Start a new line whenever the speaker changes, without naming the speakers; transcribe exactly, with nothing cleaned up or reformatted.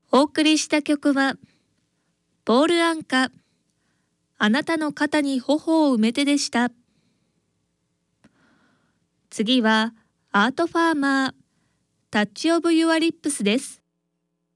お送りした曲は、ポール・アンカ、あなたの肩に頬を埋めてでした。次は、アート・ファーマー、タッチ・オブ・ユア・リップスです。